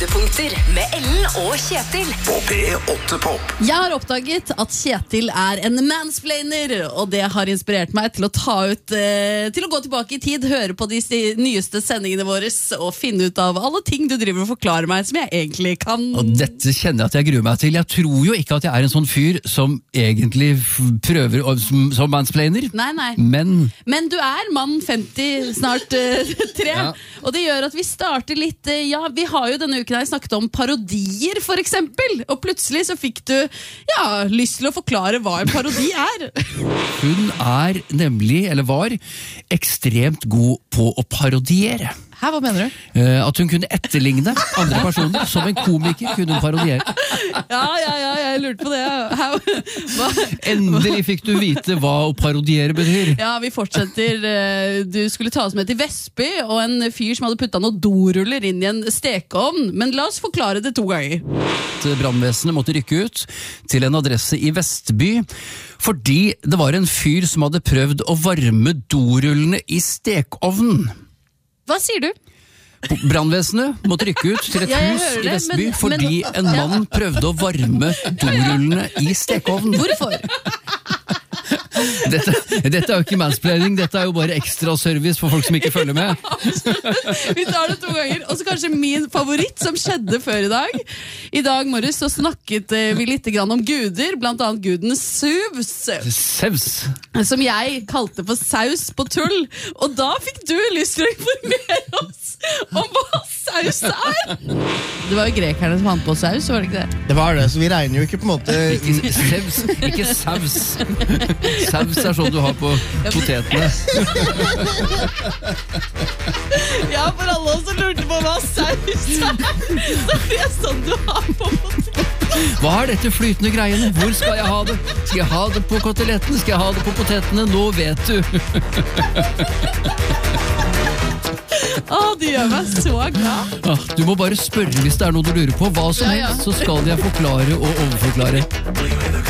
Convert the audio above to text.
Høydepunkter med Ellen og Kjetil På P8 Pop. Jeg har oppdaget at Kjetil er en mansplainer, og det har inspirert meg til å til å gå tilbake i tid, høre på de nyeste sendingene våre og finne ut av alle ting du driver og forklarer meg som jeg egentlig kan. Og dette kjenner jeg at jeg gruer meg til. Jeg tror jo ikke at jeg er en sånn fyr som egentlig prøver som mansplainer. Nei. Men du er mann 50, snart 3, Ja. Og det gjør at vi starter litt, vi har jo denne uken her snakket om parodier for eksempel, og plutselig så fikk du, lyst til å forklare hva en parodi er. hun er nemlig, eller var, ekstremt god på å parodiere. Hæ, hva mener du? At hun kunne etterligne andre personer. Som en komiker kunne hun parodiere. Ja, jeg lurte på det. Endelig fikk du vite hva å parodiere betyr. Ja, vi fortsetter. Du skulle ta oss med til Vestby, og en fyr som hadde puttet noen doruller inn i en stekeovn. Men la oss forklare det 2 ganger. Brannvesenet måtte rykke ut til en adresse i Vestby, fordi det var en fyr som hadde prøvd å varme dorullene i stekeovnen. Hva sier du? Brannvesenet måtte rykke ut til et Ja, jeg hus hører i det, Vestby men- fordi en mann prøvde å varme dorullene i stekeovnen. Hvorfor? Dette er jo ikke mansplaining, dette er jo bare ekstra service for folk som ikke følger med. Vi tar det 2 ganger. Og så kanskje min favoritt som skjedde før i dag. I dag morges så snakket vi litt grann om guder, blant annet guden Zeus, Sevs. som jeg kalte for saus på tull. Og da fikk du lyst til å informere oss om hva saus er. Det var jo grekerne som fant på saus, var det ikke det? Det var det, så vi regner jo ikke på en måte Ikke sevs, ikke saus. Saus er sånn du har på potetene. Ja, for alle oss som lurte på hva saus er, så er det sånn du har på potet. Hva er dette flytende greiene? Hvor skal jeg ha det? Skal jeg ha det på koteletten? Skal jeg ha det på potetene? Nå vet du. Det gjør meg så glad. Du må bare spørre hvis det er noe du lurer på. Hva som helst, så skal jeg forklare og overforklare.